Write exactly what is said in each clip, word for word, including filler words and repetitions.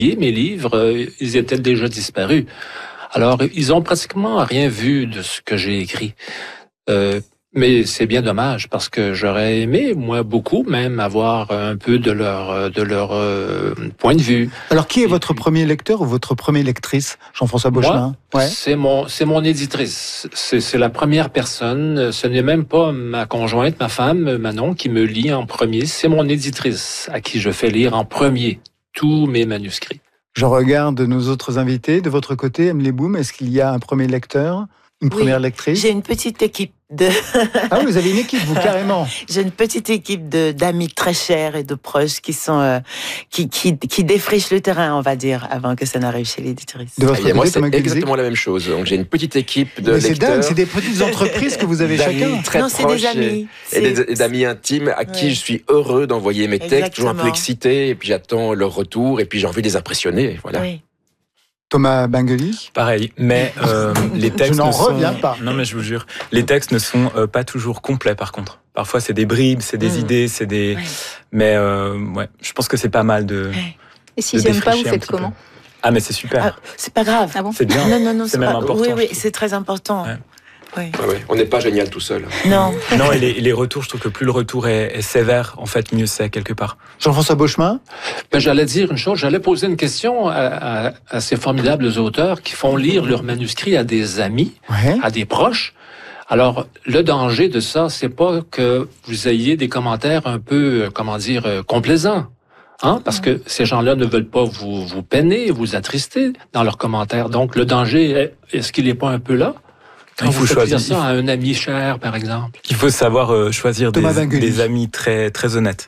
mes livres, euh, ils étaient déjà disparus. Alors, ils ont pratiquement rien vu de ce que j'ai écrit. Euh, mais c'est bien dommage parce que j'aurais aimé, moi, beaucoup même, avoir un peu de leur de leur euh, point de vue. Alors, qui est Et votre puis, premier lecteur ou votre première lectrice, Jean-François Beauchemin? Moi, Ouais. c'est mon c'est mon éditrice. C'est c'est la première personne. Ce n'est même pas ma conjointe, ma femme, Manon, qui me lit en premier. C'est mon éditrice à qui je fais lire en premier tous mes manuscrits. Je regarde nos autres invités. De votre côté, Amélie Boum, est-ce qu'il y a un premier lecteur, une première Oui, lectrice? j'ai une petite équipe de... Ah oui, vous avez une équipe, vous, carrément. J'ai une petite équipe de, d'amis très chers et de proches qui sont, euh, qui, qui, qui défrichent le terrain, on va dire, avant que ça n'arrive chez l'éditrice. De votre Et moi, côté, c'est Thomas Guilzic? exactement la même chose. Donc, j'ai une petite équipe de Mais c'est lecteurs. dingue, c'est des petites entreprises que vous avez d'amis chacun. très Non, c'est proches des amis. et, et des, d'amis intimes à qui Ouais. je suis heureux d'envoyer mes textes, toujours un peu Exactement. excité, et puis j'attends leur retour, et puis j'ai envie de les impressionner. Voilà. Oui. Thomas Bingeli? Pareil, mais euh, les textes Je n'en ne sont... reviens pas. Non, mais je vous jure, les textes ne sont euh, pas toujours complets. Par contre, parfois c'est des bribes, c'est des Mm. idées, c'est des. Ouais. Mais euh, ouais, je pense que c'est pas mal de. Ouais. Et s'ils de n'aiment pas, vous défricher un faites petit peu. comment? Ah, mais c'est super. Ah, c'est pas grave. Ah bon? C'est bien. Non, non, non, C'est c'est même pas... important, Oui, je oui, trouve. c'est très important. Ouais. Oui. Ah ouais, on n'est pas génial tout seul. Non. Non, et les, et les retours, je trouve que plus le retour est, est sévère, en fait, mieux c'est quelque part. Jean-François Beauchemin? Ben, j'allais dire une chose, j'allais poser une question à, à, à ces formidables auteurs qui font lire leurs manuscrits à des amis, Ouais. à des proches. Alors, le danger de ça, c'est pas que vous ayez des commentaires un peu, euh, comment dire, euh, complaisants. Hein? Parce que ces gens-là ne veulent pas vous, vous peiner, vous attrister dans leurs commentaires. Donc, le danger, est, est-ce qu'il n'est pas un peu là? Quand Il faut vous faites choisir. lire ça à un ami cher, par exemple. Il faut savoir euh, choisir des, Thomas Bingeli. des amis très, très honnêtes.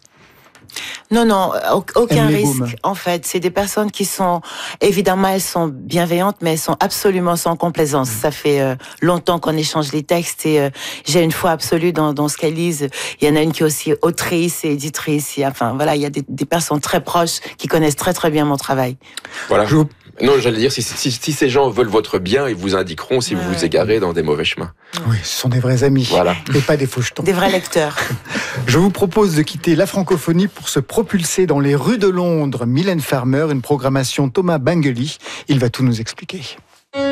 Non, non, au- aucun Emily risque. Boom. En fait, c'est des personnes qui sont, évidemment, elles sont bienveillantes, mais elles sont absolument sans complaisance. Ça fait euh, longtemps qu'on échange les textes et euh, j'ai une foi absolue dans, dans ce qu'elles lisent. Il y en a une qui est aussi autrice et éditrice. Il y a, enfin, voilà, il y a des, des personnes très proches qui connaissent très très bien mon travail. Voilà. Je vous- Non, j'allais dire, si, si, si ces gens veulent votre bien, ils vous indiqueront si vous Ouais. vous égarez dans des mauvais chemins. Oui, ce sont des vrais amis. Voilà. Et pas des faux jetons. Des vrais lecteurs. Je vous propose de quitter la francophonie pour se propulser dans les rues de Londres. Mylène Farmer, une programmation Thomas Bingeli. Il va tout nous expliquer.